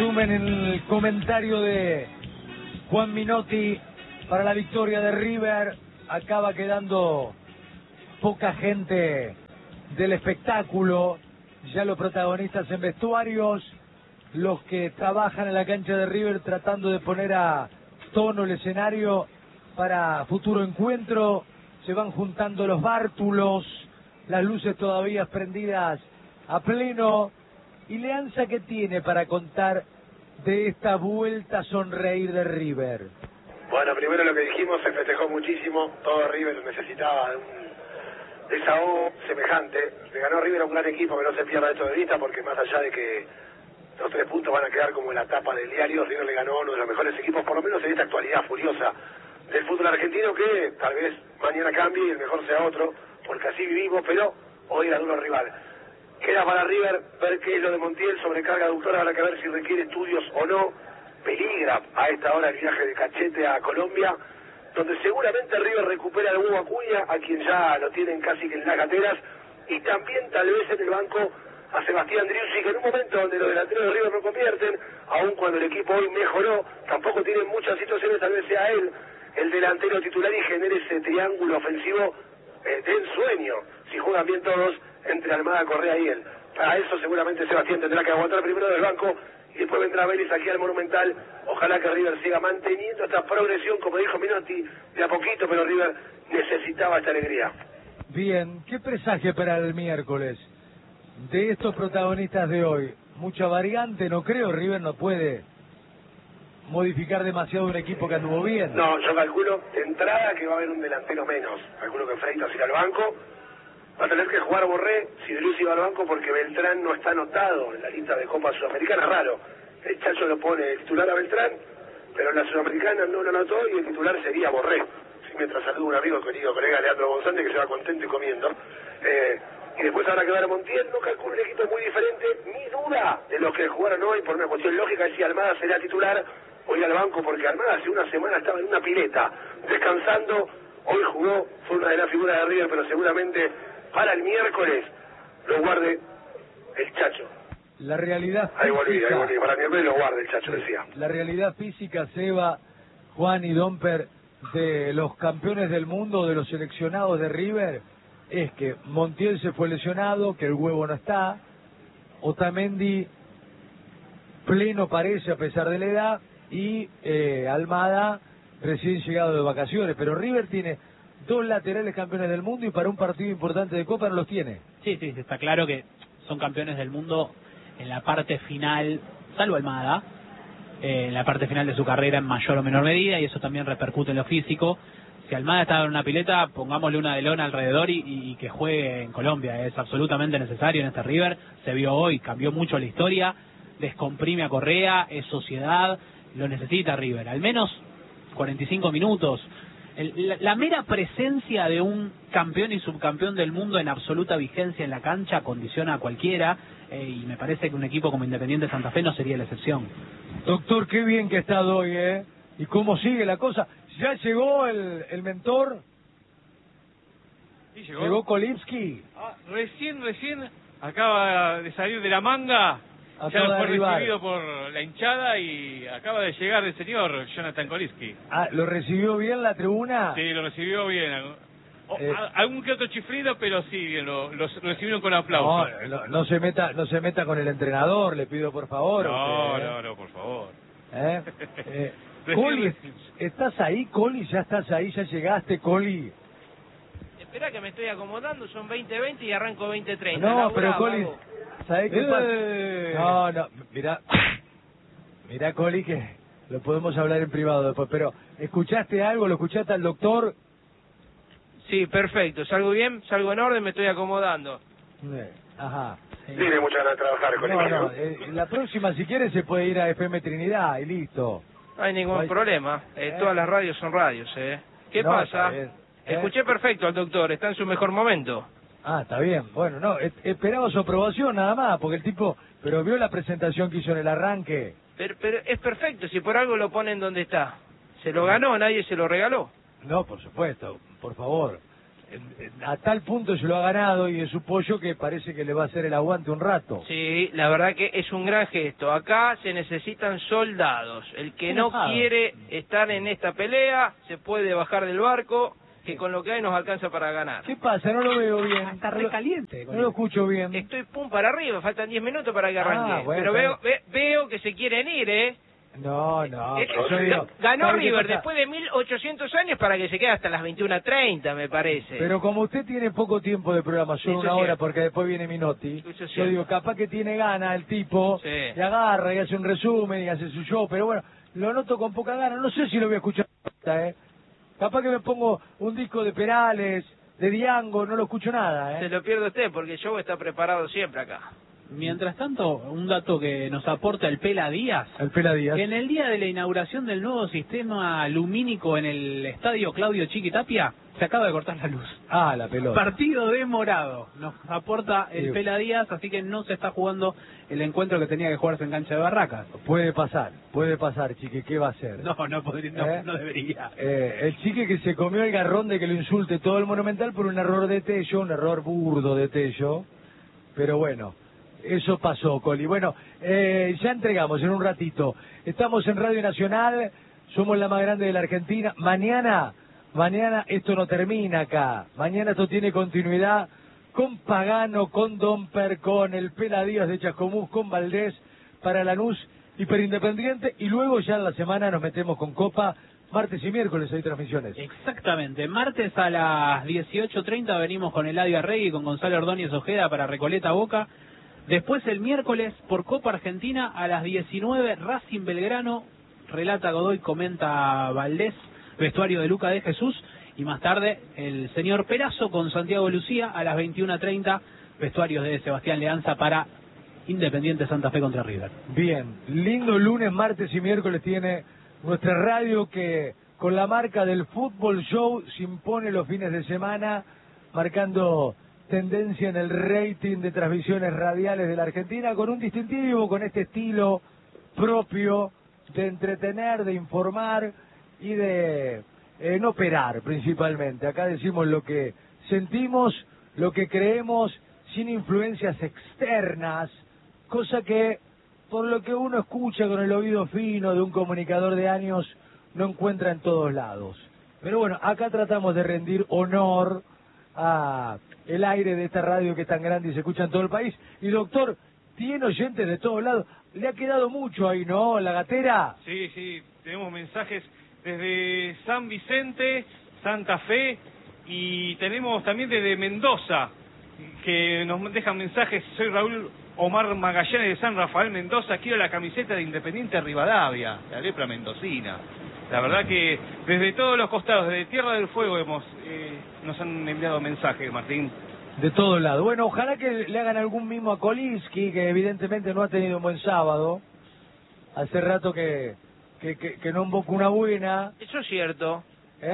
Resumen en el comentario de Juan Minotti para la victoria de River. Acaba quedando poca gente del espectáculo. Ya los protagonistas en vestuarios, los que trabajan en la cancha de River tratando de poner a tono el escenario para futuro encuentro. Se van juntando los bártulos, las luces todavía prendidas a pleno. ¿Y Leanza qué tiene para contar de esta vuelta a sonreír de River? Bueno, primero lo que dijimos, se festejó muchísimo, todo River necesitaba un desahogo semejante. Le ganó River a un gran equipo, que no se pierda esto de vista, porque más allá de que los 3 puntos van a quedar como en la tapa del diario, River le ganó a uno de los mejores equipos, por lo menos en esta actualidad furiosa del fútbol argentino, que tal vez mañana cambie y el mejor sea otro, porque así vivimos, pero hoy era duro rival. Queda para River ver qué es lo de Montiel, sobrecarga aductora, habrá que ver si requiere estudios o no. Peligra a esta hora el viaje de Cachete a Colombia, donde seguramente River recupera al Hugo Acuña, a quien ya lo tienen casi que en las gateras, y también tal vez en el banco a Sebastián Driussi, que en un momento donde los delanteros de River no convierten, aun cuando el equipo hoy mejoró, tampoco tienen muchas situaciones, tal vez sea él el delantero titular y genere ese triángulo ofensivo de ensueño, si juegan bien todos, entre Almada, Correa y él. Para eso seguramente Sebastián tendrá que aguantar primero del banco y después vendrá Vélez aquí al Monumental. Ojalá que River siga manteniendo esta progresión, como dijo Minotti, de a poquito, pero River necesitaba esta alegría. Bien, ¿qué presagio para el miércoles de estos protagonistas de hoy? Mucha variante, no creo. River no puede modificar demasiado un equipo que anduvo bien. No, yo calculo de entrada que va a haber un delantero menos. Calculo que Freitas irá al banco. Va a tener que jugar Borré si Driussi va al banco, porque Beltrán no está anotado en la lista de Copa Sudamericana. Raro. El Chacho lo pone de titular a Beltrán, pero en la Sudamericana no lo anotó y el titular sería Borré. Sí, mientras saludo a un amigo, querido colega Leandro González, que se va contento y comiendo. Y después habrá que ver a Montiel. No calculo un equipo muy diferente. Mi duda de los que jugaron hoy, por una cuestión lógica, es si Almada será titular o ir al banco, porque Almada hace una semana estaba en una pileta, descansando. Hoy jugó, fue una de las figuras de River, pero seguramente para el miércoles lo guarde el Chacho. La realidad física... Ahí volví, para el miércoles lo guarde el Chacho, decía. La realidad física, Seba, Juan y Domper, de los campeones del mundo, de los seleccionados de River, es que Montiel se fue lesionado, que el Huevo no está, Otamendi pleno parece a pesar de la edad, y Almada recién llegado de vacaciones, pero River tiene 2 laterales campeones del mundo y para un partido importante de Copa no los tiene. Sí, está claro que son campeones del mundo en la parte final, salvo Almada, en la parte final de su carrera en mayor o menor medida, y eso también repercute en lo físico. Si Almada está en una pileta, pongámosle una de lona alrededor y que juegue en Colombia. Es absolutamente necesario en este River. Se vio hoy, cambió mucho la historia, descomprime a Correa, es sociedad, lo necesita River. Al menos 45 minutos. La mera presencia de un campeón y subcampeón del mundo en absoluta vigencia en la cancha condiciona a cualquiera, y me parece que un equipo como Independiente Santa Fe no sería la excepción. Doctor, qué bien que ha estado hoy, ¿eh? ¿Y cómo sigue la cosa? ¿Ya llegó el mentor? Sí, llegó. ¿Llegó Kolipski? Recién acaba de salir de la manga. Ya fue recibido por la hinchada y acaba de llegar el señor Jonathan Kolipski. Ah, ¿lo recibió bien la tribuna? Sí, lo recibió bien. Algún que otro chiflido, pero sí, lo recibieron con aplausos. No se meta con el entrenador, le pido por favor. No, por favor. Coli, ¿estás ahí, Coli? ¿Ya estás ahí? ¿Ya llegaste, Coli? Espera que me estoy acomodando, son 20:20 y arranco 20:30. No, pero Coli, ¿sabés qué pasa? No, mirá, Coli, que lo podemos hablar en privado después, pero ¿escuchaste algo? ¿Lo escuchaste al doctor? Sí, perfecto, salgo bien, salgo en orden, me estoy acomodando. Ajá. Tiene muchas ganas de trabajar con la próxima, si quieres, se puede ir a FM Trinidad y listo. No hay ningún problema, todas las radios son radios, ¿Qué pasa? Escuché perfecto al doctor, está en su mejor momento. Ah, está bien. Bueno, no, esperaba su aprobación nada más, porque el tipo, pero vio la presentación que hizo en el arranque. Pero es perfecto, si por algo lo ponen donde está. Se lo ganó, nadie se lo regaló. No, por supuesto, por favor. a tal punto se lo ha ganado y es su pollo que parece que le va a hacer el aguante un rato. Sí, la verdad que es un gran gesto. Acá se necesitan soldados. El que no quiere estar en esta pelea se puede bajar del barco, que con lo que hay nos alcanza para ganar. ¿Qué pasa? No lo veo bien. Está recaliente. No lo escucho bien. Estoy pum para arriba, faltan 10 minutos para que arranque. Bueno, pero veo que se quieren ir, ¿eh? No. Ganó River después de 1800 años para que se quede hasta las 21:30, me parece. Pero como usted tiene poco tiempo de programa, solo una hora, porque después viene Minotti, yo digo, capaz que tiene ganas el tipo, y agarra y hace un resumen y hace su show, pero bueno, lo noto con poca gana, no sé si lo voy a escuchar, capaz que me pongo un disco de Perales, de Diango, no lo escucho nada, Se lo pierde usted, porque el show está preparado siempre acá. Mientras tanto, un dato que nos aporta el Pela Díaz. El Pela Díaz. En el día de la inauguración del nuevo sistema lumínico en el estadio Claudio Chiquitapia, se acaba de cortar la luz. La pelota. Partido demorado. Nos aporta el Pela Díaz, así que no se está jugando el encuentro que tenía que jugarse en cancha de Barracas. Puede pasar, Chique, ¿qué va a hacer? No debería. El Chique que se comió el garrón de que lo insulte todo el Monumental por un error de Tello, un error burdo de Tello, pero bueno. Eso pasó, Coli. Bueno, ya entregamos en un ratito. Estamos en Radio Nacional, somos la más grande de la Argentina. Mañana esto no termina acá. Mañana esto tiene continuidad con Pagano, con Domper, con el Pela Díaz de Chascomús, con Valdés para Lanús, Hiperindependiente. Y luego ya en la semana nos metemos con Copa. Martes y miércoles hay transmisiones. Exactamente. Martes a las 18:30 venimos con Eladio Arregui y con Gonzalo Ordóñez Ojeda para Recoleta Boca. Después el miércoles por Copa Argentina a las 19, Racing Belgrano, relata Godoy, comenta Valdés, vestuario de Luca de Jesús, y más tarde el señor Perazo con Santiago Lucía a las 21:30, vestuarios de Sebastián Leanza para Independiente Santa Fe contra River. Bien, lindo lunes, martes y miércoles tiene nuestra radio que con la marca del Fútbol Show se impone los fines de semana, marcando tendencia en el rating de transmisiones radiales de la Argentina, con un distintivo, con este estilo propio de entretener, de informar y de no operar principalmente. Acá decimos lo que sentimos, lo que creemos, sin influencias externas, cosa que por lo que uno escucha con el oído fino de un comunicador de años no encuentra en todos lados. Pero bueno, acá tratamos de rendir honor a el aire de esta radio que es tan grande y se escucha en todo el país. Y doctor, tiene oyentes de todos lados. Le ha quedado mucho ahí, ¿no? La Gatera. Sí, tenemos mensajes desde San Vicente, Santa Fe, y tenemos también desde Mendoza, que nos dejan mensajes. Soy Raúl Omar Magallanes de San Rafael, Mendoza. Quiero la camiseta de Independiente Rivadavia, la lepra mendocina. La verdad que desde todos los costados, desde Tierra del Fuego nos han enviado mensajes, Martín. De todos lados. Bueno, ojalá que le hagan algún mimo a Kolinski, que evidentemente no ha tenido un buen sábado. Hace rato que no invoca una buena. Eso es cierto.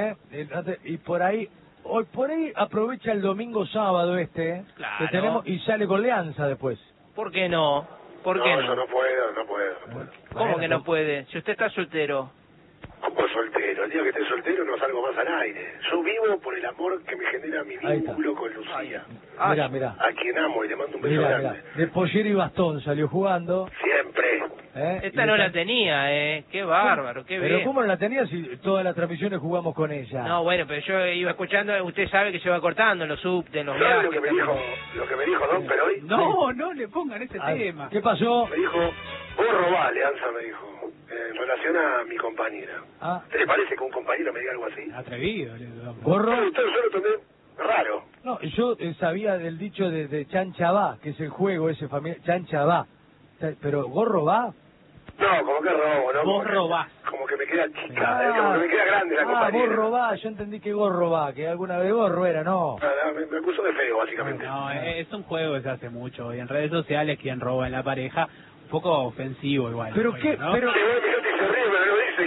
Y por ahí aprovecha el domingo sábado que tenemos y sale con Leanza después. ¿Por qué no? ¿Por qué no? Yo no puedo. ¿Cómo que no puede? Si usted está soltero. ¿Cómo soltero? El día que esté soltero no salgo más al aire. Yo vivo por el amor que me genera mi vínculo con Lucía. Mirá. A quien amo y le mando un beso grande. De pollero y bastón salió jugando. Siempre. Esta no la tenía, Qué bárbaro, qué bien. Pero ¿cómo no la tenía si todas las transmisiones jugamos con ella? No, bueno, pero yo iba escuchando, usted sabe que se va cortando en los subtes, en los viajes. Lo que me dijo Domper hoy? No le pongan ese tema. ¿Qué pasó? Me dijo, vos robá, Leanza, me dijo, en relación a mi compañera. ¿Te le parece que un compañero me diga algo así? Atrevido. ¿Gorro? Usted yo lo tomé raro. No, yo sabía del dicho de Chanchabá, que es el juego ese familiar, Chanchabá. Pero ¿Gorro va? No, como que robo, ¿no? Vos robás. Como que me queda chica, como que me queda grande la compañera. Vos robás, yo entendí que Gorro va, que alguna vez Gorro era, no. Me acusó de feo, básicamente. No, es un juego que se hace mucho. Y en redes sociales, quien roba en la pareja, un poco ofensivo igual. ¿Pero qué? ¿no? Pero... Se ríe, pero no dice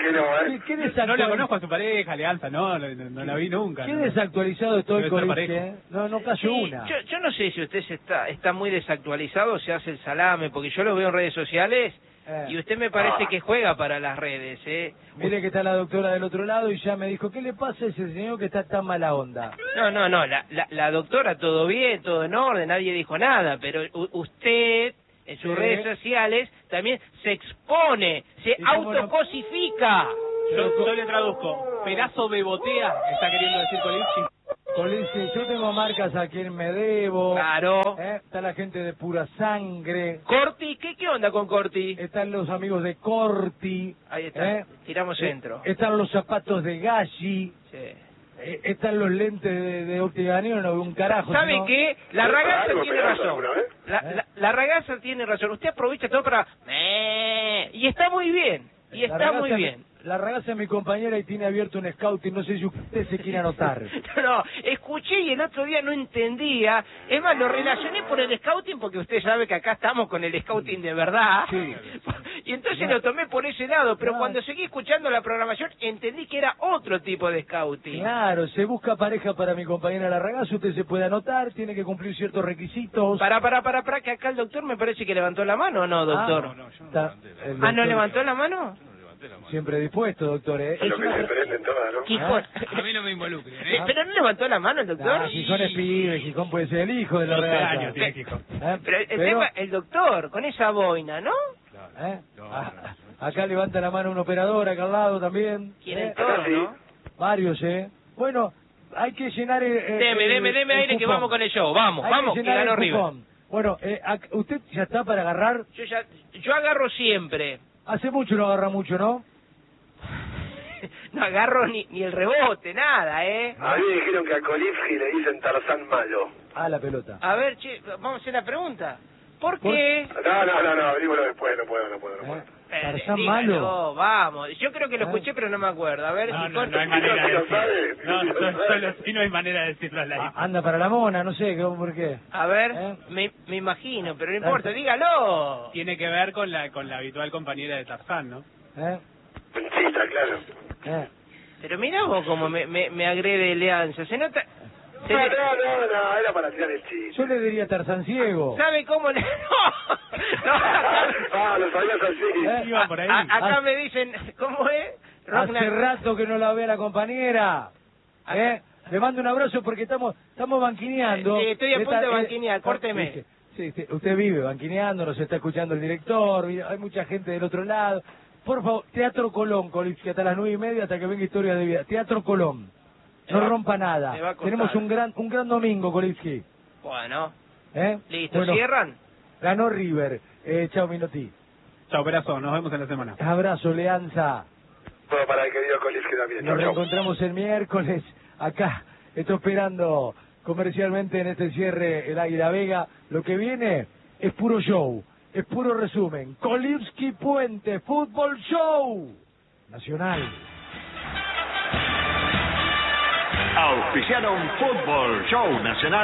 que no, ¿Qué No la conozco a su pareja, Leanza, no la vi nunca. Qué ¿no? desactualizado estoy Debe con ser este, pareja. ¿eh? No cayó Sí, una. yo no sé si usted está muy desactualizado o se hace el salame, porque yo lo veo en redes sociales y usted me parece que juega para las redes, ¿eh? Mire que está la doctora del otro lado y ya me dijo, ¿qué le pasa a ese señor que está tan mala onda? No, la doctora todo bien, todo en orden, nadie dijo nada, pero usted en sus redes sociales también se expone, se autocosifica. Yo le traduzco. Pedazo de botea, está queriendo decir Kolinski. Colinzi, yo tengo marcas a quien me debo. Claro. Está la gente de Pura Sangre. Corti, ¿qué onda con Corti? Están los amigos de Corti. Ahí está, tiramos centro. Están los zapatos de Galli. Sí. Están los lentes de Ortiganeo, no veo un carajo. ¿Sabe sino... qué? La ragazza tiene pedazo razón. alguna vez? La ragazza tiene razón. Usted aprovecha todo para... Y está muy bien. Y está muy bien. La ragazza es mi compañera y tiene abierto un scouting, no sé si usted se quiere anotar. No, escuché y el otro día no entendía. Es más, lo relacioné por el scouting porque usted sabe que acá estamos con el scouting de verdad. Sí. Y entonces lo tomé por ese lado, pero cuando seguí escuchando la programación entendí que era otro tipo de scouting. Claro, se busca pareja para mi compañera la ragazza, usted se puede anotar, tiene que cumplir ciertos requisitos. Para, que acá el doctor me parece que levantó la mano, ¿o no, doctor? No, yo no Está- levanté el ¿No doctor levantó la mano? Siempre dispuesto, doctor, ¿eh? Es lo que se prenden todas, ¿no? Gijón. A mí no me involucre, ¿Pero no levantó la mano el doctor? Ah, Gijón es pibe, Gijón puede ser el hijo de la 12 ragazza. años tiene Gijón. Pero el tema, el doctor, con esa boina, ¿no? ¿Eh? Acá levanta la mano un operador, acá al lado también. Quieren todo, ¿no? Varios, Bueno, hay que llenar el Deme el aire que cupón. vamos con el show. Vamos, Hay vamos, que llenar ganó el River. cupón. Bueno, ¿usted ya está para agarrar? Yo agarro siempre. Hace mucho no agarra mucho, ¿no? No agarro ni el rebote, nada, ¿eh? A mí me dijeron que a Kolivsky le dicen Tarzán malo. Ah, la pelota. A ver, che, vamos a hacer la pregunta. ¿Por qué? No, abrímoslo después, no puedo. ¿Tarzán Dígalo, malo? vamos. Yo creo que lo escuché, pero no me acuerdo. A ver, No, Gijón. no hay manera de ¿Lo decirlo. sabe? No, solo sí no hay manera de decirlo al aire. Anda para la mona, no sé, ¿por qué? A ver, ¿Eh? me imagino, pero no importa, dígalo. Tiene que ver con la habitual compañera de Tarzán, ¿no? Mentita, claro. Pero mirá vos cómo me agrede Leanza. Se nota... No, era para tirar el chiste. Yo le diría Tarzán ciego. ¿Sabe cómo le...? No. Ah, lo sabías así. Iba por ahí. Acá me dicen, ¿cómo es? Hace rato que no la ve a la compañera. Le mando un abrazo porque estamos banquineando. Sí, estoy a punto de banquinear, córteme. Sí, usted vive banquineando, nos está escuchando el director, hay mucha gente del otro lado. Por favor, Teatro Colón, Kolivsky, hasta las 9:30, hasta que venga Historia de Vida. Teatro Colón. No rompa nada. Tenemos un gran domingo, Kolivsky. Bueno. Listo, Bueno, ¿cierran? Ganó River. Chao, Minotti. Chao, Perazo, nos vemos en la semana. Abrazo, Leanza. Todo para el querido Kolivsky también. Nos Chau. reencontramos el miércoles. Acá estoy esperando comercialmente en este cierre el Águila Vega. Lo que viene es puro show, es puro resumen. Kolivsky Puente, Fútbol Show Nacional. Auspiciaron Fútbol Show Nacional.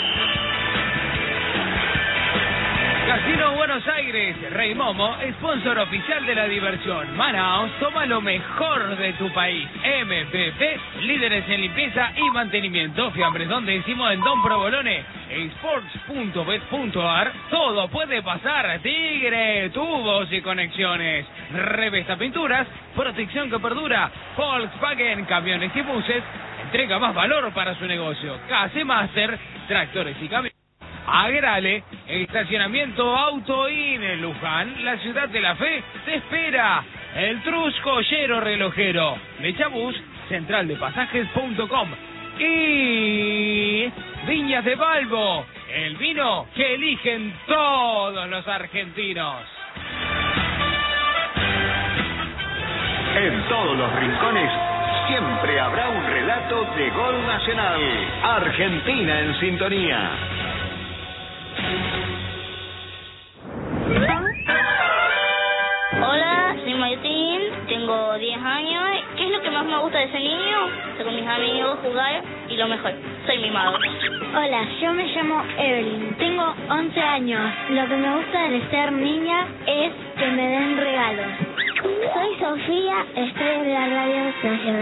Casino Buenos Aires, Rey Momo, sponsor oficial de la diversión. Manaos, toma lo mejor de tu país. MPP, líderes en limpieza y mantenimiento. Fiambres donde decimos en Don Provolone. Sports.bet.ar, todo puede pasar. Tigre, tubos y conexiones. Revesta Pinturas, protección que perdura. Volkswagen, camiones y buses. Entrega más valor para su negocio. KC Master, tractores y camiones. Agrale, estacionamiento Autoin en Luján, la ciudad de la fe, te espera. El Trus Joyero Relojero, Mechabús, centraldepasajes.com y Viñas de Balbo, el vino que eligen todos los argentinos. En todos los rincones siempre habrá un relato de gol nacional. Argentina en sintonía. Hola, soy Martín, tengo 10 años. ¿Qué es lo que más me gusta de ser niño? Estar con mis amigos, jugar y lo mejor, soy mimado. Hola, yo me llamo Evelyn, tengo 11 años. Lo que me gusta de ser niña es que me den regalos. Soy Sofía, estoy en la Radio Nacional.